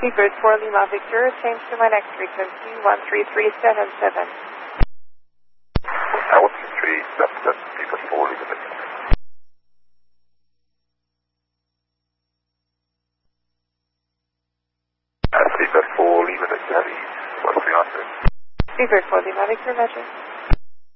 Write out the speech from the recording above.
Seabird 4 Lima Victor, change to my next frequency, 13377. 13377, Seabird 4 Lima Victor. Seabird 4 Lima Victor, Heavy, what's the answer? Seabird 4 Lima Victor, Roger.